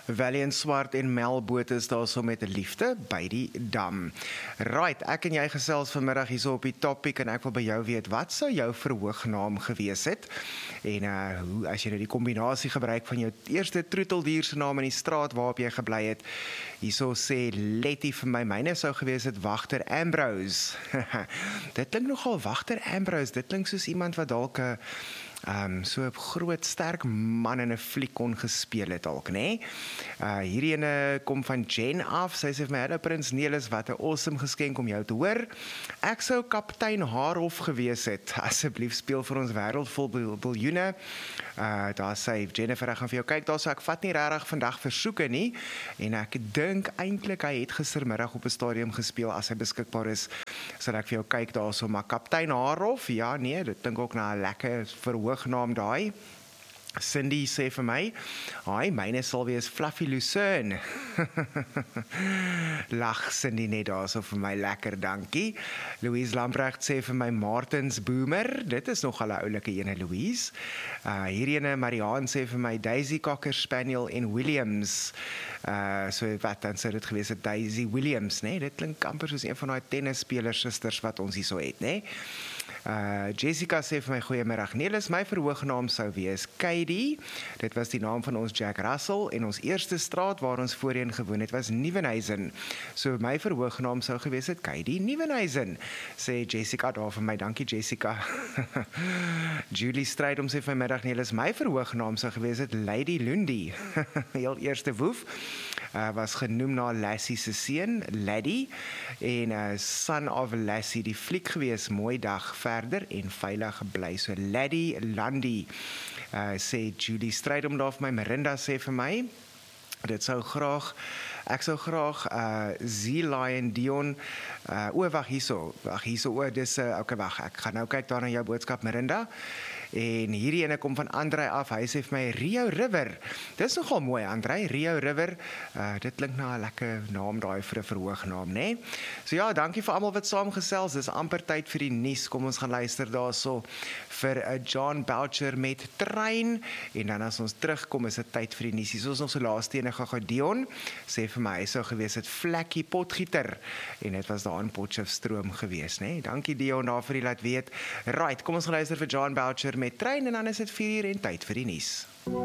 Valiant Swart en Melboot is daar so met liefde by die dam. Right, ek en jy gesels vanmiddag hier so op die topic en ek wil by jou weet, wat sou jou verhoognaam gewees het? En hoe, as jy nou die kombinasie gebruik van jou eerste troeteldier se naam in die straat waarop jy gebly het, hierso sê Letty vir my, myne sou gewees het Wagter Ambrose. Dit klink nogal Wagter Ambrose, dit klink soos iemand wat dalk so 'n groot sterk man in 'n fliek kon gespeel het dalk, nê? Hierdie ene kom van Jen af. Sy sê vir my, "Hallo Prins Nelis, wat 'n awesome geskenk om jou te hoor. Ek sou kaptein Haarhof gewees het. Asseblief speel vir ons wêreld vol biljoene." Daar sê Jennifer, ek gaan vir jou kyk. Daar sê ek vat nie regtig vandag versoeke nie en ek dink eintlik hy het gistermiddag op 'n stadium gespeel. As hy beskikbaar is, sal ek vir jou kyk daarso, maar kaptein Haarhof, ja nee, dit dink ook na 'n lekker verhoognaam daai. Cindy sê vir my, myne sal wees Fluffy Lucerne. Lag Cindy net daar so vir my, lekker, dankie. Louise Lamprecht sê vir my Martins Boomer, dit is nogal 'n oulike ene, Louise. Hierdie ene Marianne sê vir my Daisy Cocker Spaniel en Williams. So wat dan sou dit gewees het, Daisy Williams, nee, dit klink amper soos een van daai tennisspelers susters wat ons hier so het, nee. Jessica sê vir my, goeiemiddag Nelis, my verhoognaam sou wees Katie, dit was die naam van ons Jack Russell en ons eerste straat waar ons voorheen gewoon het was Nieuwenhuizen, so my verhoognaam sou gewees het Katie Nieuwenhuizen, sê Jessica daar vir my, dankie Jessica. Julie Strydom sê vir my, middag Nelis, my verhoognaam sou gewees het Lady Lundy, heel eerste woef, was genoem na Lassie se seun, Laddie, en Son of Lassie, die fliek gewees, mooi dag verder en veilig bly, so Laddie Lundy, sê Julie Strydom daar vir my, Marinda sê vir my, ek sou graag Z-Lion Dion, wag hierso, dis, okay, wag, ek gaan nou kyk daar na jou boodskap, Marinda, en hierdie ene kom van Andrei af, hy sê vir my Rio River, dis nogal mooi Andrei, Rio River, dit klink na 'n lekker naam daai vir 'n verhoognaam, né? So ja, dankie vir almal wat saamgesels, dis amper tyd vir die nuus, kom ons gaan luister daarso vir John Boucher met Trein, en dan as ons terugkom is dit tyd vir die nuus, hier is nog so laaste ene Dion, sê vir my, hy sou gewees het Vlekkie Potgieter, en dit was daar in Potchefstroom gewees, né? Dankie Dion daar vir die laat weet. Right, kom ons gaan luister vir John Boucher met Trein, en dan is dit 4 uur en tyd vir die nuus.